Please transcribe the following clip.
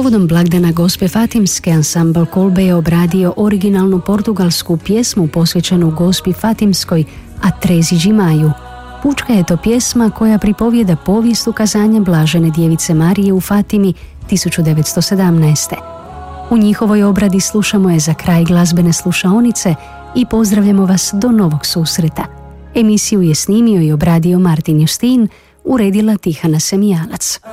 Povodom blagdana Gospe Fatimske, ansambl Kolbe je obradio originalnu portugalsku pjesmu posvećenu Gospi Fatimskoj, A Treze de Maio. Pučka je to pjesma koja pripovijeda povijest ukazanja Blažene djevice Marije u Fatimi 1917. U njihovoj obradi slušamo je za kraj glazbene slušaonice i pozdravljamo vas do novog susreta. Emisiju je snimio i obradio Martin Justin, uredila Tihana Semijanac.